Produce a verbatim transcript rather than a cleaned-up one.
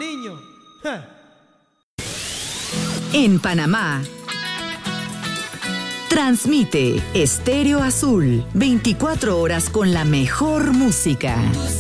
niños. Ja. En Panamá, transmite Estéreo Azul, veinticuatro horas con la mejor música.